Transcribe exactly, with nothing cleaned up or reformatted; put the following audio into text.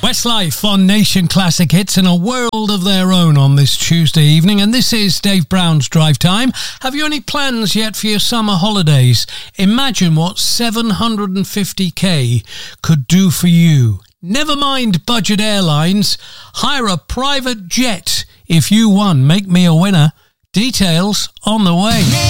Westlife on Nation Classic Hits in a world of their own on this Tuesday evening, and this is Dave Brown's Drive Time. Have you any plans yet for your summer holidays? Imagine what seven hundred fifty k could do for you. Never mind budget airlines, hire a private jet if you won. Make me a winner. Details on the way.